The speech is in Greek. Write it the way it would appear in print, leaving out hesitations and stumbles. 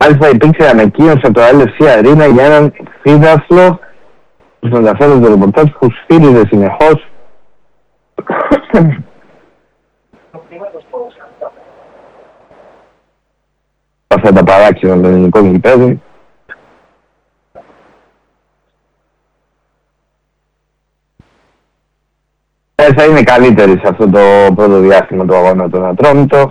Μάλιστα υπήρξε ανακοίνωση από το LFC Arena για έναν φίδαθλο που μεταφέρει το ρεπορτάζ που σφύριζε συνεχώς αυτά τα παράξενα των ελληνικών γηπέδων. Θα είναι καλύτερη σε αυτό το πρώτο διάστημα του αγώνα τον Ατρόμητο.